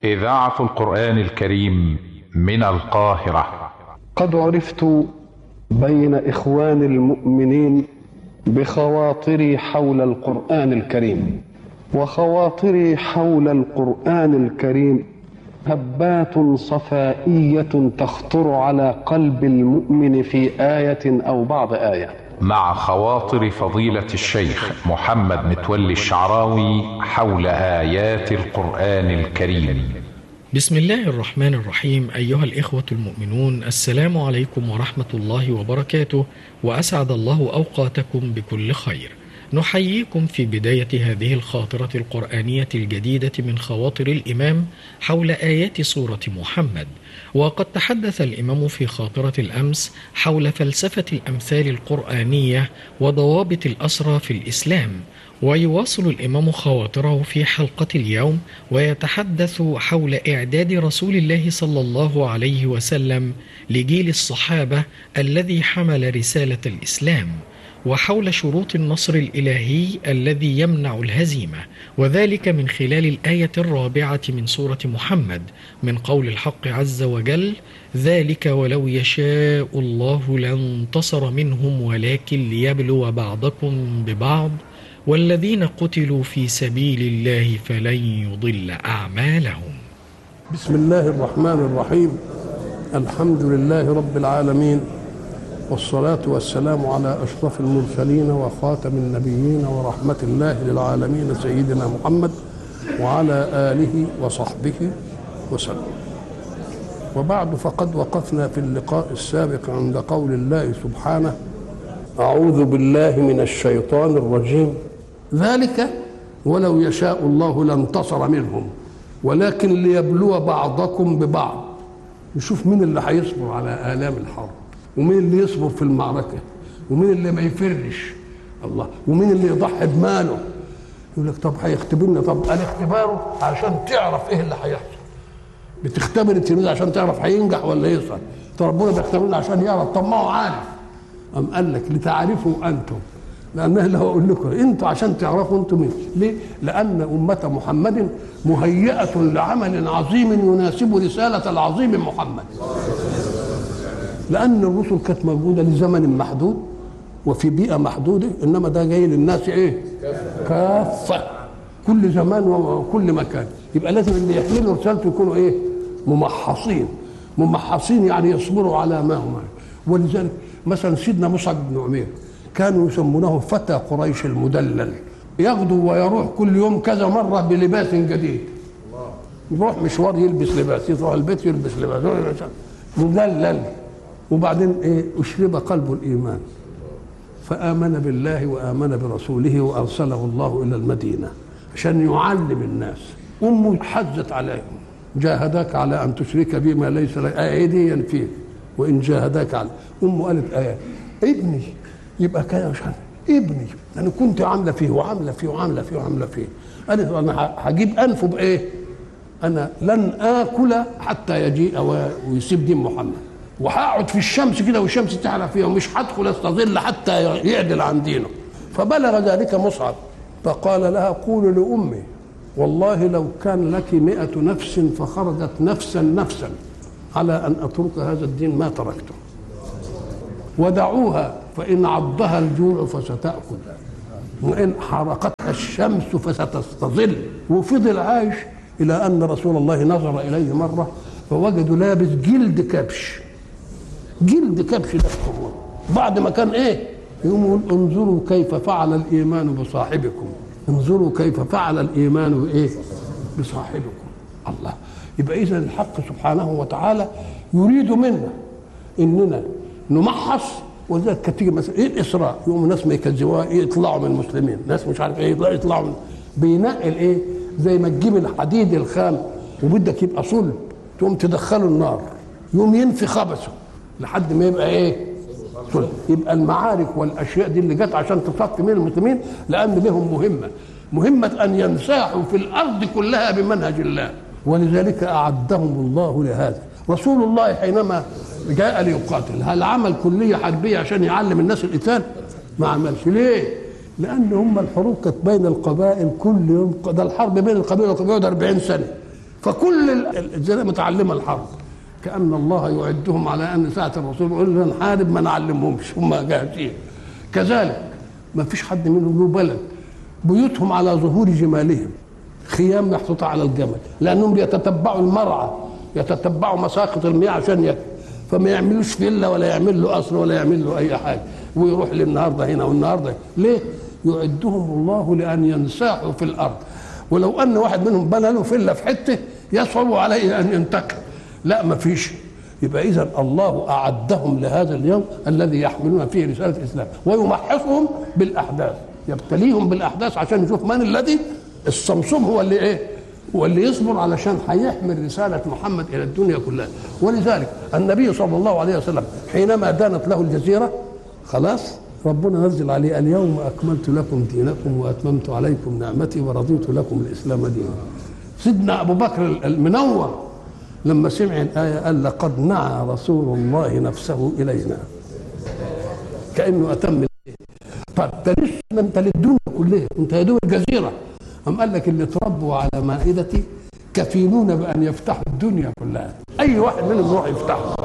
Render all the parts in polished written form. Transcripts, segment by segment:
إذاعة القرآن الكريم من القاهرة. قد عرفت بين إخوان المؤمنين بخواطري حول القرآن الكريم، وخواطري حول القرآن الكريم هبات صفائية تخطر على قلب المؤمن في آية أو بعض آية. مع خواطر فضيلة الشيخ محمد متولي الشعراوي حول آيات القرآن الكريم. بسم الله الرحمن الرحيم. أيها الإخوة المؤمنون، السلام عليكم ورحمة الله وبركاته، وأسعد الله أوقاتكم بكل خير. نحييكم في بداية هذه الخاطرة القرآنية الجديدة من خواطر الإمام حول آيات سورة محمد. وقد تحدث الإمام في خاطرة الأمس حول فلسفة الأمثال القرآنية وضوابط الأسرى في الإسلام، ويواصل الإمام خواطره في حلقة اليوم ويتحدث حول إعداد رسول الله صلى الله عليه وسلم لجيل الصحابة الذي حمل رسالة الإسلام، وحول شروط النصر الإلهي الذي يمنع الهزيمة، وذلك من خلال الآية الرابعة من سورة محمد من قول الحق عز وجل: ذلك ولو يشاء الله لانتصر منهم ولكن ليبلو بعضكم ببعض والذين قتلوا في سبيل الله فلن يضل أعمالهم. بسم الله الرحمن الرحيم. الحمد لله رب العالمين، والصلاة والسلام على أشرف المرسلين وخاتم النبيين ورحمة الله للعالمين سيدنا محمد وعلى آله وصحبه وسلم. وبعد، فقد وقفنا في اللقاء السابق عند قول الله سبحانه: أعوذ بالله من الشيطان الرجيم، ذلك ولو يشاء الله لانتصر منهم ولكن ليبلو بعضكم ببعض. نشوف مين اللي هيصبر على آلام الحرب، ومين اللي يصبر في المعركة، ومين اللي ما يفرش الله، ومين اللي يضحي بماله. يقول لك طب هيختبرنا، طب الاختباره عشان تعرف ايه اللي هيحصل. بتختبر التلميذ عشان تعرف هينجح ولا يسقط. طب ربنا بيختبرنا عشان يعرف، طب ما هو عارف. قام قال لك لتعرفوا انتم، لانه اللي هقول لكم انتم عشان تعرفوا انتم مين. ليه؟ لان امه محمد مهيئه لعمل عظيم يناسب رساله العظيم محمد. لأن الرسل كانت موجودة لزمن محدود وفي بيئة محدودة، إنما ده جاي للناس إيه؟ كافة، كل زمان وكل مكان. يبقى لازم اللي يحملوا رسالته يكونوا إيه؟ ممحصين، يعني يصبروا على ما هم. ولذلك مثلا سيدنا مصعب بن عمير كانوا يسمونه فتى قريش المدلل، يغدو ويروح كل يوم كذا مرة بلباس جديد. يروح مشوار يلبس لباس، يروح البيت يلبس لباس، مدلل. وبعدين ايه؟ اشرب قلبه الايمان فامن بالله وامن برسوله وارسله الله الى المدينه عشان يعلم الناس. امه حزت عليهم: جاهداك على ان تشرك بما ليس لك ايديا فيه وان جاهداك على. امه قالت ابني يبقى كده، عشان ابني انا كنت عامله فيه وعامله فيه وعامله فيه وعامله فيه. قالت انا هجيب انفه بايه؟ انا لن اكل حتى يجيء ويسيب دين محمد، وهقعد في الشمس كده والشمس تعلى فيها، ومش هدخل استظل حتى يعدل عن دينه. فبلغ ذلك مصعب فقال لها: قولوا لأمي والله لو كان لك 100 نفس فخرجت نفسا على أن أترك هذا الدين ما تركته، ودعوها فإن عضها الجوع فستأكل وإن حرقتها الشمس فستستظل. وفضل عايش إلى أن رسول الله نظر إليه مرة فوجدوا لابس جلد كبش ده بعد ما كان ايه يقول: انظروا كيف فعل الايمان بصاحبكم، انظروا كيف فعل الايمان بايه بصاحبكم. الله. يبقى اذا الحق سبحانه وتعالى يريد منا اننا نمحص. ولذلك كانت تيجي مثلا ايه الاسراء، يقوموا ناس ما يكذبوها يطلعوا من المسلمين، ناس مش عارف ايه يطلعوا بينقل ايه، زي ما تجيب الحديد الخام وبدك يبقى صلب تقوم تدخله النار يقوم ينفي خبثه لحد ما يبقى ايه صلب. يبقى المعارك والاشياء دي اللي جت عشان تصفي من المسلمين، لان لهم مهمه ان ينساحوا في الارض كلها بمنهج الله، ولذلك اعدهم الله لهذا. رسول الله حينما جاء ليقاتل، هل عمل كليه حربيه عشان يعلم الناس القتال؟ ما عملش. ليه؟ لان هم الحروب كانت بين القبائل كل يوم، ده الحرب بين القبائل والقبائل 40 سنه، فكل الجزيرة متعلمة الحرب، كأن الله يعدهم على أن ساعة الرسول يقول لنا نحارب ما نعلمهمش، هم جاهزين. كذلك ما فيش حد منهم له بلد بيوتهم على ظهور جمالهم، خيام محطوطة على الجمل، لأنهم يتتبعوا المرعى، يتتبعوا مساقط المياه عشان ياكل، فما يعملوش فيلا ولا يعمل له قصر ولا يعمل له أي حاجة، ويروح للنهارده هنا والنهارده. ليه؟ يعدهم الله لأن ينساحوا في الأرض. ولو أن واحد منهم بنى له فيلا في حتة يصعب عليه أن ينتقل، لا ما فيش. يبقى إذن الله أعدهم لهذا اليوم الذي يحملون فيه رسالة الإسلام، ويمحصهم بالأحداث، يبتليهم بالأحداث عشان يشوف من الذي الصمصوم هو اللي إيه؟ هو اللي يصبر علشان هيحمل رسالة محمد إلى الدنيا كلها. ولذلك النبي صلى الله عليه وسلم حينما دانت له الجزيرة خلاص ربنا نزل عليه اليوم أكملت لكم دينكم وأتممت عليكم نعمتي ورضيت لكم الإسلام دينا. سيدنا أبو بكر المنور لما سمع الآية قال لقد نعى رسول الله نفسه إلينا، كأنه أتم. طب أنت للدنيا كلها، أنت يا دوب الجزيرة. أم قال لك اللي تربوا على مائدتي كفيلون بأن يفتحوا الدنيا كلها، أي واحد منهم يروح يفتحها،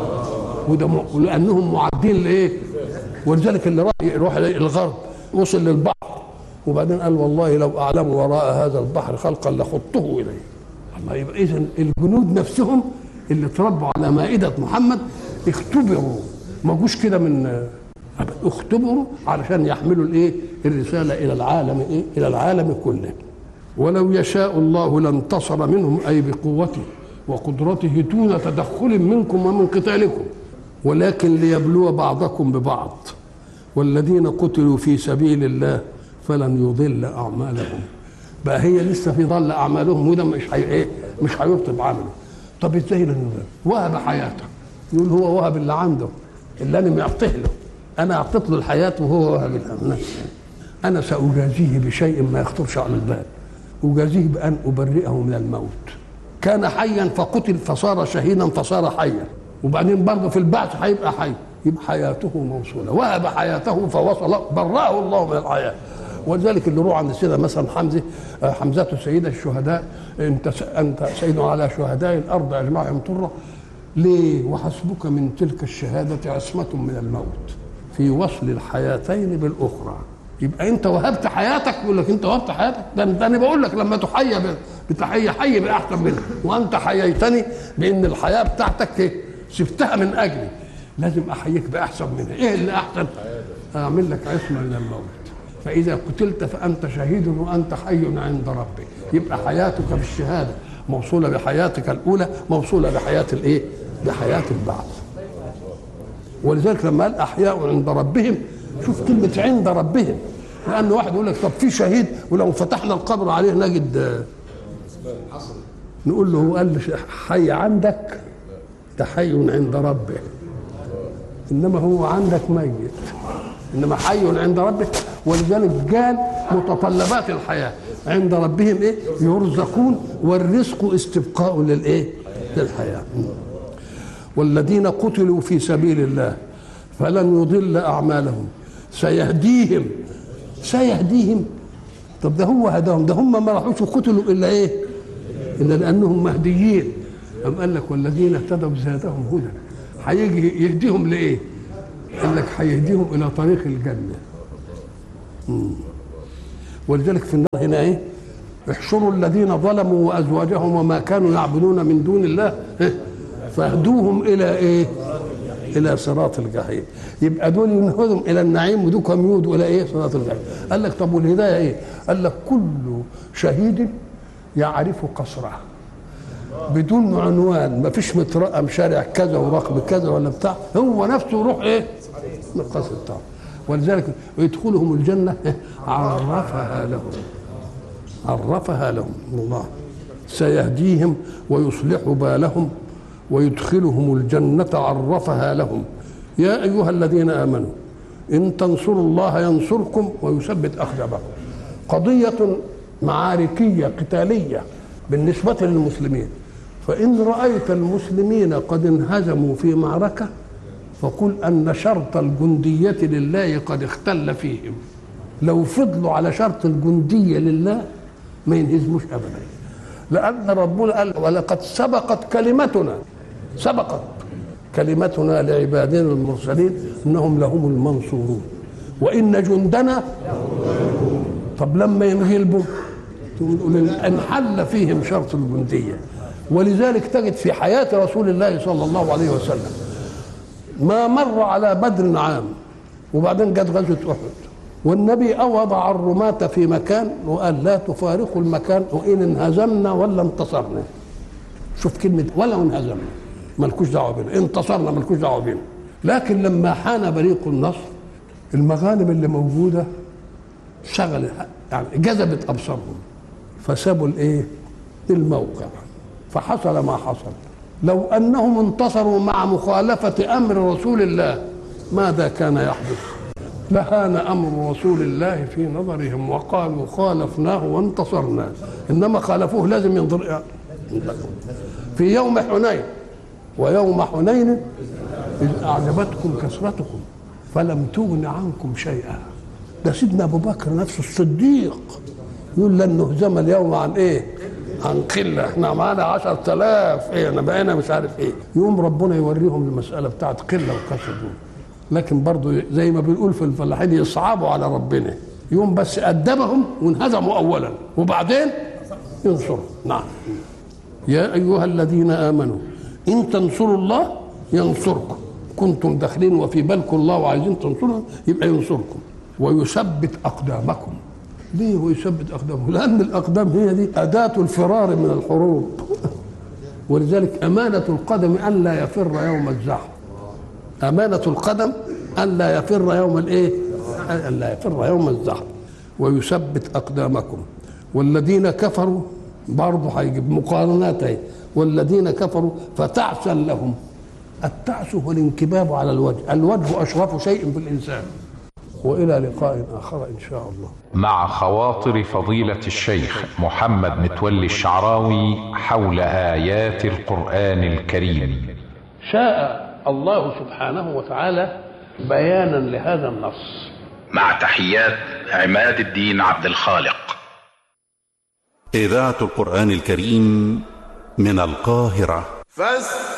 ولأنهم معدين لإيه؟ ولذلك اللي راح يروح الغرب وصل للبحر وبعدين قال والله لو أعلم وراء هذا البحر خلقا لخضته إليه. الله، يبقى إذن الجنود نفسهم اللي تربوا على مائدة محمد اختبروا، ما جوش كده من اختبروا علشان يحملوا الايه؟ الرسالة إلى العالم، ايه؟ إلى العالم كله. ولو يشاء الله لانتصر منهم، أي بقوته وقدرته دون تدخل منكم ومن قتالكم، ولكن ليبلو بعضكم ببعض، والذين قتلوا في سبيل الله فلن يضل أعمالهم. بقى هي لسه في ضل أعمالهم، وده مش هيبطل عمله. طب ازاي وهب حياته؟ يقول هو وهب اللي عنده، اللي أنا معطيه له، أنا أعطيت له الحياة وهو وهب لها. أنا سأجازيه بشيء ما يخطرش على البال، أجازيه بأن أبرئه من الموت. كان حيا فقتل فصار شهيدا فصار حيا، وبعدين برضه في البعث هيبقى حي، يبقى حياته موصولة. وهب حياته فوصل، برأه الله من الحياة. ولذلك اللي روح عند السيدة مثلا حمزة سيد الشهداء، أنت سيد على شهداء الأرض أجمعهم طرة، ليه؟ وحسبك من تلك الشهادة عصمة من الموت في وصل الحياتين بالأخرى. يبقى أنت وهبت حياتك، يقول لك أنت وهبت حياتك، ده أنا بقول لك لما تحيى بتحية حي بأحسن منها، وأنت حييتني بأن الحياة بتاعتك سبتها من أجلي، لازم أحييك بأحسن منها. إيه اللي أحسن؟ أعمل لك عصمة من الموت، فإذا قتلت فأنت شهيد وأنت حي عند ربك. يبقى حياتك بالشهادة موصولة بحياتك الأولى، موصولة بحياة الإيه؟ بحياة البعث. ولذلك لما قال أحياء عند ربهم، شوف كلمة عند ربهم، لأن واحد يقول لك طب في شهيد ولو فتحنا القبر عليه نجد، نقول له هو قال حي عندك، ده حي عند ربه، إنما هو عندك ميت، إنما حي عند ربك. ولذلك قال متطلبات الحياة عند ربهم إيه؟ يرزقون، والرزق استبقاء للإيه؟ للحياة. والذين قتلوا في سبيل الله فلن يضل أعمالهم سيهديهم. طب ده هو هداهم، ده هم ما راحوش قتلوا إلا إيه؟ إلا لأنهم مهديين. أم قال لك والذين اهتدوا زادهم هدى، هيجي يهديهم لإيه؟ قال لك هيهديهم إلى طريق الجنة. ولذلك في النار هنا إيه؟ احشروا الذين ظلموا وأزواجهم وما كانوا يعبدون من دون الله فاهدوهم إلى إيه؟ إلى صراط الجحيم. يبقى دول ينهدهم إلى النعيم ودوكم يودوا إلى إيه؟ صراط الجحيم. قال لك طب والهداية إيه؟ قال لك كل شهيد يعرف قصره بدون عنوان، ما فيش مترقم شارع كذا ورقم كذا ولا بتاع، هو نفسه يروح إيه؟ من القصر بتاعه. ولذلك يدخلهم الجنة عرفها لهم الله، سيهديهم ويصلح بالهم ويدخلهم الجنة عرفها لهم. يا أيها الذين آمنوا إن تنصروا الله ينصركم ويثبت أقدامكم. قضية معاركية قتالية بالنسبة للمسلمين، فإن رأيت المسلمين قد انهزموا في معركة فقل أن شرط الجندية لله قد اختل فيهم. لو فضلوا على شرط الجندية لله ما ينهزموش أبدا. لأن ربنا قال ولقد سبقت كلمتنا لعبادنا المرسلين إنهم لهم المنصورون وإن جندنا. طب لما ينغلبوا تقول انحل فيهم شرط الجندية. ولذلك تجد في حياة رسول الله صلى الله عليه وسلم ما مر على بدر عام وبعدين جت غزوة أحد والنبي وضع الرماة في مكان وقال لا تفارقوا المكان وإن انهزمنا ولا انتصرنا. شوف كلمة ولا انهزمنا مالكوش دعوة بينا، انتصرنا مالكوش دعوة بينا. لكن لما حان بريق النصر المغانم اللي موجودة شغل يعني جذبت أبصارهم فسابوا الايه الموقع فحصل ما حصل. لو أنهم انتصروا مع مخالفة أمر رسول الله ماذا كان يحدث؟ لهان أمر رسول الله في نظرهم وقالوا خالفناه وانتصرنا. إنما خالفوه لازم ينظر في يوم حنين ويوم حنين إذ أعجبتكم كثرتكم فلم تغن عنكم شيئا. ده سيدنا أبو بكر نفسه الصديق يقول لن نهزم اليوم عن إيه؟ عن قلة. احنا معانا 10,000 ايه انا بقينا مش عارف ايه. يوم ربنا يوريهم المسألة بتاعت قلة وكسر. لكن برضو زي ما بنقول في الفلاحين يصعبوا على ربنا. يوم بس أدبهم وانهزموا أولا وبعدين ينصروا. نعم يا أيها الذين آمنوا إن تنصروا الله ينصركم. كنتم داخلين وفي بالكم الله وعايزين تنصروا يبقى ينصركم ويثبت أقدامكم. ليه ويثبت أقدامه؟ لأن الأقدام هي دي أداة الفرار من الحروب. ولذلك أمانة القدم أن لا يفر يوم الزحف. أمانة القدم أن لا يفر يوم الإيه؟ أن لا يفر يوم الزحف ويثبت أقدامكم. والذين كفروا برضه هيجيب مقارنات. والذين كفروا فتعسا لهم. التعس هو الانكباب على الوجه. الوجه أشرف شيء في الإنسان. وإلى لقاء آخر إن شاء الله. مع خواطر فضيلة الشيخ محمد متولي الشعراوي حول آيات القرآن الكريم. شاء الله سبحانه وتعالى بيانا لهذا النص. مع تحيات عماد الدين عبد الخالق. إذاعة القرآن الكريم من القاهرة.